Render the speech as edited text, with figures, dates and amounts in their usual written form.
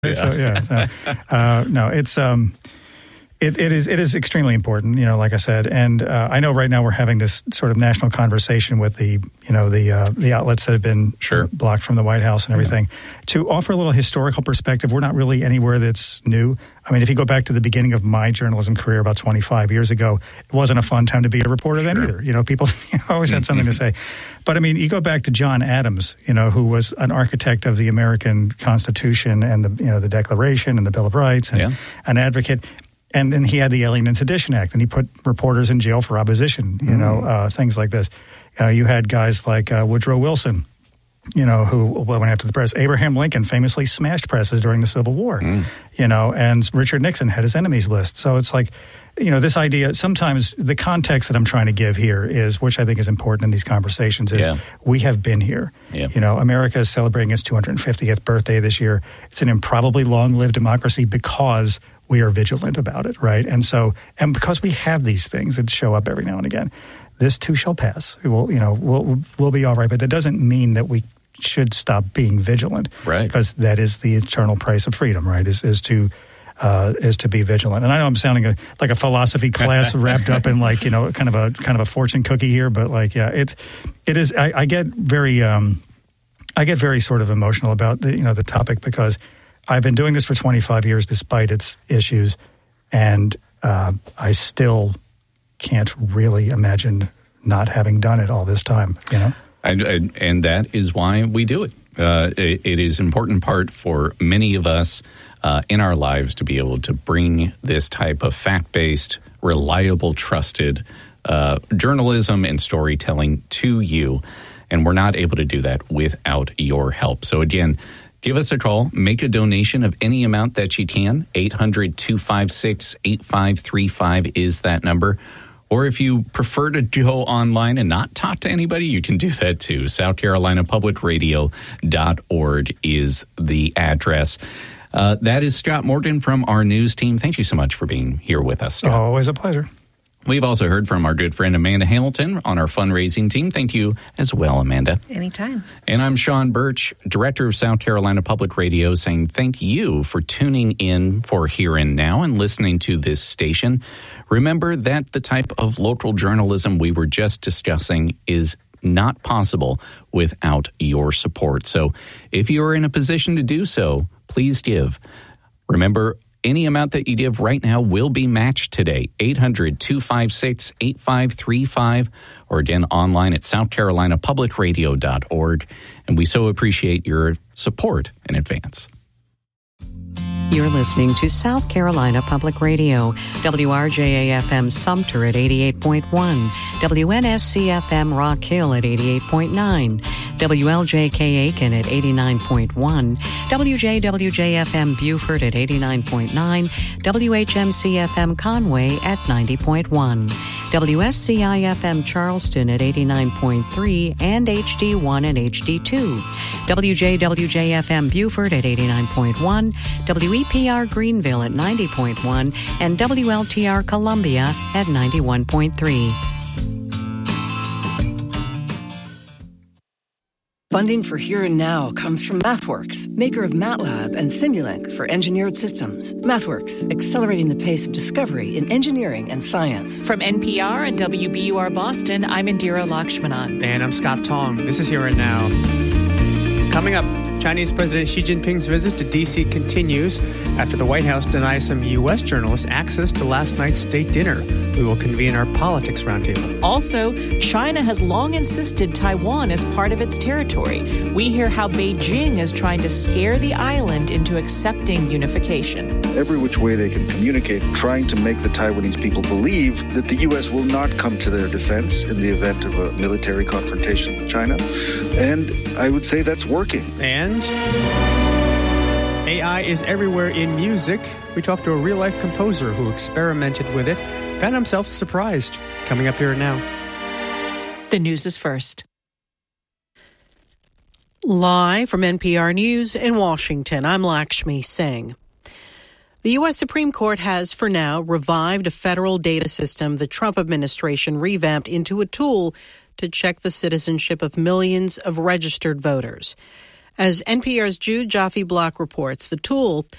No, it's it is extremely important. Like I said, and I know right now we're having this sort of national conversation with the outlets that have been blocked from the White House and everything to offer a little historical perspective. We're not really anywhere that's new. I mean, if you go back to the beginning of my journalism career about 25 years ago, it wasn't a fun time to be a reporter then either. People always had something to say. But I mean, you go back to John Adams, who was an architect of the American Constitution and the Declaration and the Bill of Rights and an advocate. And then he had the Alien and Sedition Act, and he put reporters in jail for opposition, things like this. You had guys like Woodrow Wilson, who went after the press. Abraham Lincoln famously smashed presses during the Civil War, and Richard Nixon had his enemies list. So it's like, this idea, sometimes the context that I'm trying to give here is, which I think is important in these conversations, is we have been here. America is celebrating its 250th birthday this year. It's an improbably long-lived democracy because we are vigilant about it, right? And because we have these things that show up every now and again, this too shall pass. We'll be all right. But that doesn't mean that we should stop being vigilant, right? Because that is the eternal price of freedom, right? Is to be vigilant. And I know I'm sounding like a philosophy class wrapped up in kind of a fortune cookie here, but it is. I get very sort of emotional about the topic because I've been doing this for 25 years despite its issues, and I still can't really imagine not having done it all this time, And that is why we do it. It is an important part for many of us in our lives to be able to bring this type of fact-based, reliable, trusted journalism and storytelling to you, and we're not able to do that without your help. So again, give us a call. Make a donation of any amount that you can. 800-256-8535 is that number. Or if you prefer to go online and not talk to anybody, you can do that too. SouthCarolinaPublicRadio.org is the address. That is Scott Morgan from our news team. Thank you so much for being here with us, Scott. Always a pleasure. We've also heard from our good friend Amanda Hamilton on our fundraising team. Thank you as well, Amanda. Anytime. And I'm Sean Birch, Director of South Carolina Public Radio, saying thank you for tuning in for Here and Now and listening to this station. Remember that the type of local journalism we were just discussing is not possible without your support. So if you are in a position to do so, please give. Remember, any amount that you give right now will be matched today. 800-256-8535, or again online at SouthCarolinaPublicRadio.org. And we so appreciate your support in advance. You're listening to South Carolina Public Radio, WRJA-FM Sumter at 88.1, WNSC-FM Rock Hill at 88.9, WLJK Aiken at 89.1, WJWJ-FM Beaufort at 89.9, WHMC-FM Conway at 90.1, WSCI-FM Charleston at 89.3 and HD1 and HD2, WJWJ-FM Beaufort at 89.1, WEPR Greenville at 90.1, and WLTR Columbia at 91.3. Funding for Here and Now comes from MathWorks, maker of MATLAB and Simulink for engineered systems. MathWorks, accelerating the pace of discovery in engineering and science. From NPR and WBUR Boston, I'm Indira Lakshmanan. And I'm Scott Tong. This is Here and Now. Coming up, Chinese President Xi Jinping's visit to D.C. continues after the White House denies some U.S. journalists access to last night's state dinner. We will convene our politics roundtable. Also, China has long insisted Taiwan is part of its territory. We hear how Beijing is trying to scare the island into accepting unification. Every which way they can communicate, trying to make the Taiwanese people believe that the U.S. will not come to their defense in the event of a military confrontation with China. And I would say that's working. And AI is everywhere in music. We talked to a real-life composer who experimented with it, found himself surprised. Coming up Here and Now. The news is first. Live from NPR News in Washington, I'm Lakshmi Singh. The U.S. Supreme Court has, for now, revived a federal data system the Trump administration revamped into a tool to check the citizenship of millions of registered voters. As NPR's Jude Jaffe Block reports, the tool